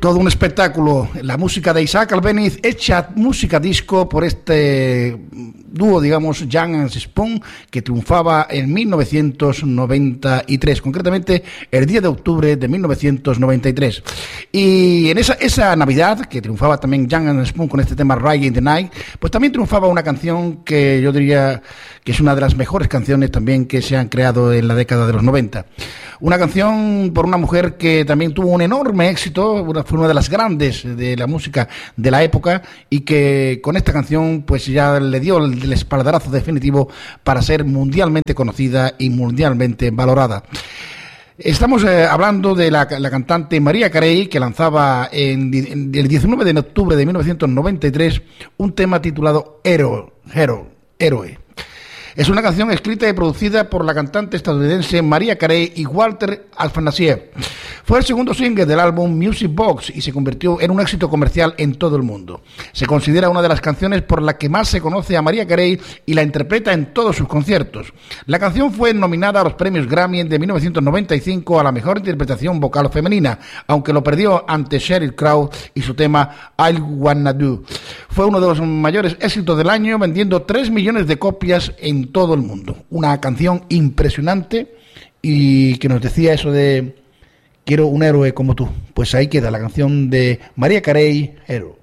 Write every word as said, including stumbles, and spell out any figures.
Todo un espectáculo. La música de Isaac Albéniz, hecha música disco por este dúo, digamos, Jam and Spoon, que triunfaba en mil novecientos noventa y tres, concretamente el diez de octubre de mil novecientos noventa y tres. Y en esa, esa Navidad, que triunfaba también Jam and Spoon con este tema Ride in the Night, pues también triunfaba una canción que yo diría que es una de las mejores canciones también que se han creado en la década de los noventa. Una canción por una mujer que también tuvo un enorme éxito, una, fue una de las grandes de la música de la época, y que con esta canción pues ya le dio el, el espaldarazo definitivo para ser mundialmente conocida y mundialmente valorada. Estamos eh, hablando de la, la cantante Mariah Carey, que lanzaba en, en el diecinueve de octubre de mil novecientos noventa y tres un tema titulado Hero, Hero, Héroe. Es una canción escrita y producida por la cantante estadounidense Mariah Carey y Walter Afanasieff. Fue el segundo single del álbum Music Box y se convirtió en un éxito comercial en todo el mundo. Se considera una de las canciones por la que más se conoce a Mariah Carey y la interpreta en todos sus conciertos. La canción fue nominada a los premios Grammy de mil novecientos noventa y cinco a la mejor interpretación vocal femenina, aunque lo perdió ante Sheryl Crow y su tema I Wanna Do. Fue uno de los mayores éxitos del año, vendiendo tres millones de copias en todo el mundo. Una canción impresionante y que nos decía eso de quiero un héroe como tú. Pues ahí queda la canción de Mariah Carey, Hero.